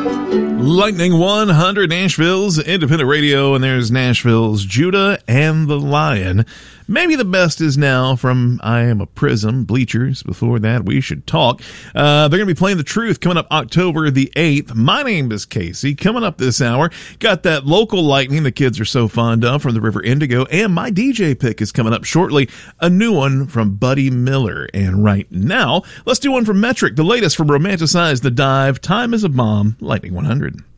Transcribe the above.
Lightning 100, Nashville's independent radio, and there's Nashville's Judah and the Lion. Maybe the best is now from I Am a Prism, Bleachers. Before that, We Should Talk. They're going to be playing The Truth coming up October the 8th. My name is Casey. Coming up this hour, got that local lightning the kids are so fond of from the River Indigo, and my DJ pick is coming up shortly, a new one from Buddy Miller. And right now, let's do one from Metric, the latest from Romanticize the Dive, Time is a Bomb, Lightning 100.